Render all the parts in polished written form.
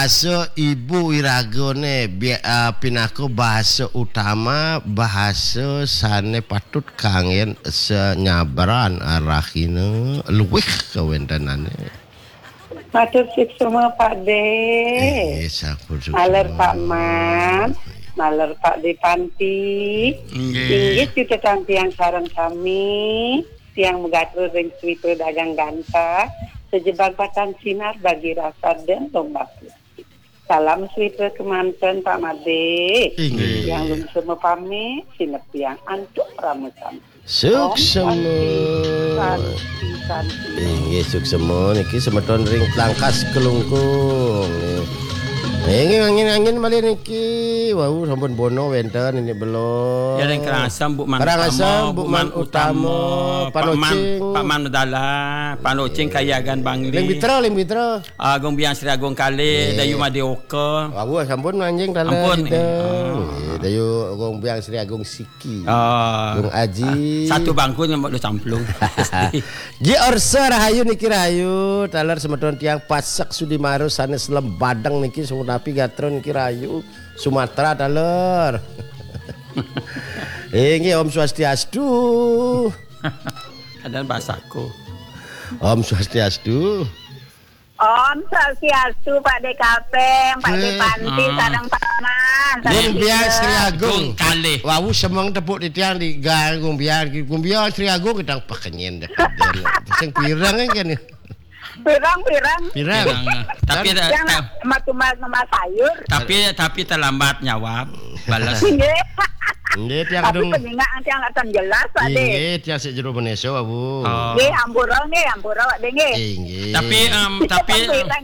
bahasa ibu iragone pinako bahasa utama bahasa sane patut kangen senyabaran arahine luwih kawentanane. Matur semua Pak De. Maler Pak Man, maler Pak De Panti. Inggih kita tiang sarang kami, tiang megatur ring swito dagang ganta, sejebak batan sinar bagi rasa dan lomba. Salam swito kemanten Pak Made. Yang belum semua pamit, sinep tiang antuk ramusan. Suksemo. Inggih suksemo niki semeton ring Tlangkas Kelungkung. Angin malih niki. Wau sampun bono wenten ini belum. Ya ring Karangasem Bukman Utama, Pak Man Medala, Pak Nocing Kayagan Bangli. Ling Bitra. Agung Biang Sri Agung Kale, Dayu Madeoka. Wau sampun anjing dalan. Ampun. Dayu Agung Biang Sri Agung Siki. Agung Aji. Satu bangku nyembok do camplung. Gi orsa rahayu niki rahayu taler semeton tiang Pasak Sudimaru sanes Lembadang niki Sunapi Gatron niki rahayu Sumatera taler. Nggih Om Swastiastu. Kadang bahasaku. Om Swastiastu. Om Swastiastu Pak De Kapeng, Pak De Panti, Sarang Paman. Gumbiang Sri Agung Kali. Wau semeng tepuk di tiang di gang Gumbiang Sri Agung kita pakenyen dah. Sing pirang kan. Pirang. Tapi nama sayur. Tapi terlambat jawab. Balas. Nggih tiang Tapi adung. peningat tiang akan jelas Pak De. Nggih tiang sejero Meneso Abu. Nggih ampura Pak De nggih. Nggih. Tapi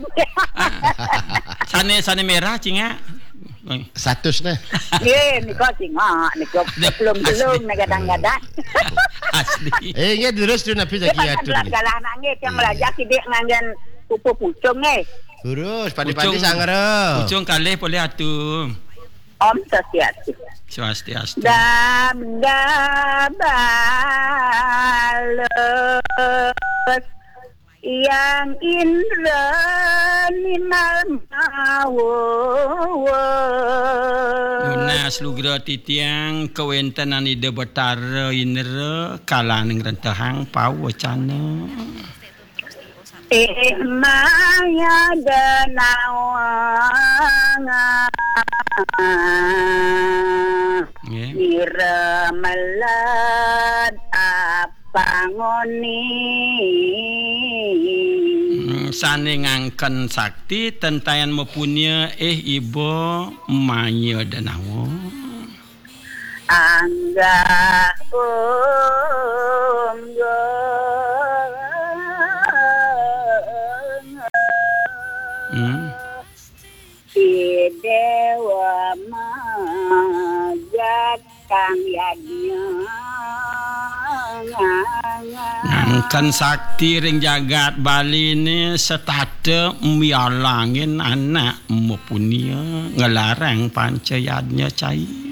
sane merah cinga. Satus nah. Nggih niko cinga niko belum kadang-kadang. Asli. Nggih terus tu napi Dia lagi pasal atur. galah nangge tiang melajak sidik ngangen pupu pucung nggih. Terus padi-padi sangere. Pucung kalih boleh atu. Om Swastiastu. Swastiastu. Balos yang indra minal mawon. Lunas lugra titiang kawentanan ide betara inera kalaneng rentahang pawacana. Maya denawang Ira melad apa ngoni Sane ngangken sakti tentayan mempunya ibu maya danawo Angga Dewa Magat Kang Yadnya ngangken sakti ring jagat Bali ini setate mialangin anak mempunyai ngelarang pancayadnya cai